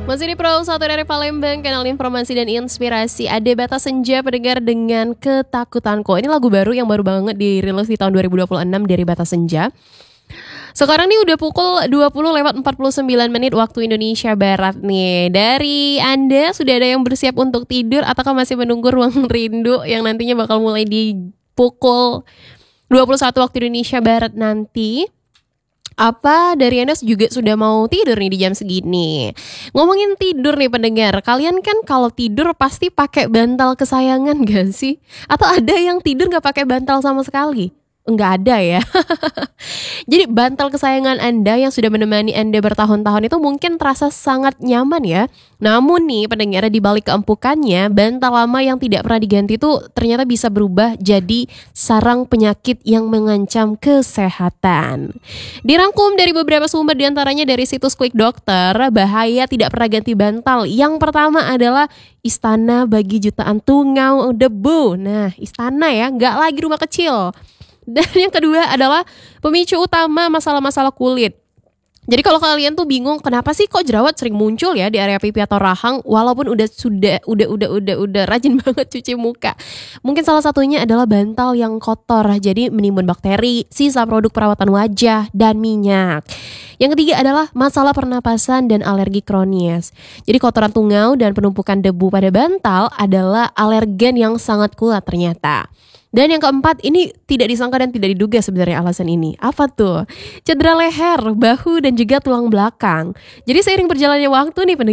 Masih di Pro 1 dari Palembang, kanal informasi dan inspirasi. Ada Batas Senja pendengar dengan Ketakutanku. Ini lagu baru yang baru banget dirilis di tahun 2026 dari Batas Senja. Sekarang nih udah pukul 20:49 waktu Indonesia Barat nih. Dari Anda sudah ada yang bersiap untuk tidur ataukah masih menunggu Ruang Rindu yang nantinya bakal mulai di pukul 21 waktu Indonesia Barat nanti? Apa dari Anda juga sudah mau tidur nih di jam segini? Ngomongin tidur nih pendengar, kalian kan kalau tidur pasti pakai bantal kesayangan gak sih? Atau ada yang tidur gak pakai bantal sama sekali? Enggak ada ya. Jadi bantal kesayangan Anda yang sudah menemani Anda bertahun-tahun itu mungkin terasa sangat nyaman ya. Namun nih pendengar, di balik keempukannya, bantal lama yang tidak pernah diganti itu ternyata bisa berubah jadi sarang penyakit yang mengancam kesehatan. Dirangkum dari beberapa sumber diantaranya dari situs Quick Doctor, bahaya tidak pernah ganti bantal. Yang pertama adalah istana bagi jutaan tungau debu. Nah, istana ya, nggak lagi rumah kecil. Dan yang kedua adalah pemicu utama masalah-masalah kulit. Jadi kalau kalian tuh bingung kenapa sih kok jerawat sering muncul ya di area pipi atau rahang walaupun udah rajin banget cuci muka. Mungkin salah satunya adalah bantal yang kotor, jadi menimbun bakteri, sisa produk perawatan wajah dan minyak. Yang ketiga adalah masalah pernapasan dan alergi kronis. Jadi kotoran tungau dan penumpukan debu pada bantal adalah alergen yang sangat kuat ternyata. Dan yang keempat, ini tidak disangka dan tidak diduga sebenarnya alasan ini. Apa tuh? Cedera leher, bahu, dan juga tulang belakang. Jadi seiring berjalannya waktu nih